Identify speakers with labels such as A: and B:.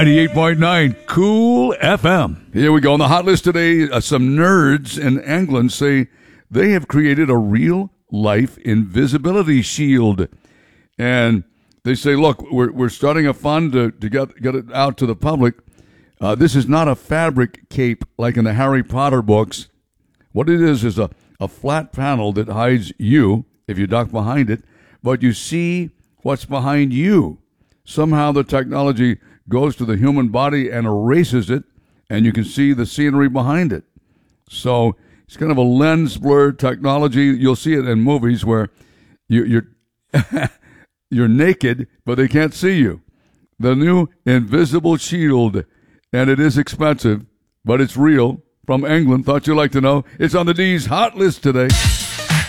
A: 98.9 Cool FM. Here we go. On the hot list today, some nerds in England say they have created a real-life invisibility shield. And they say, look, we're starting a fund to get it out to the public. This is not a fabric cape like in the Harry Potter books. What it is a flat panel that hides you if you duck behind it, but you see what's behind you. Somehow the technology goes to the human body and erases it, and you can see the scenery behind it. So it's kind of a lens blur technology. You'll see it in movies where you're you're naked, but they can't see you. The new invisible shield, and it is expensive, but it's real. From England, thought you'd like to know. It's on the D's hot list today.